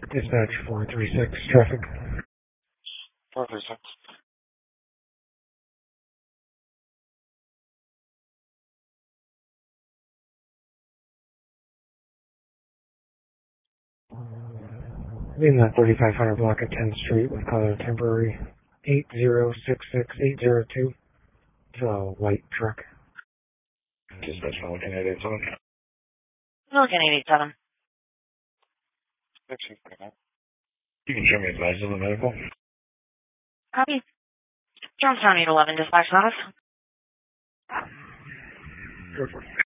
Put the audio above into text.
Dispatch 436, traffic. 436. In the 3500 block at 10th Street with caller temporary 8066802. It's a white truck. Dispatch 18887. Looking 87. 1649. You can show me advice of the medical. Copy. Johnstown 811, dispatch office. Go for it.